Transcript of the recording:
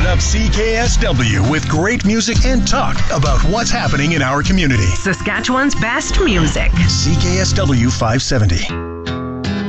up CKSW with great music and talk about what's happening in our community. Saskatchewan's best music. CKSW 570.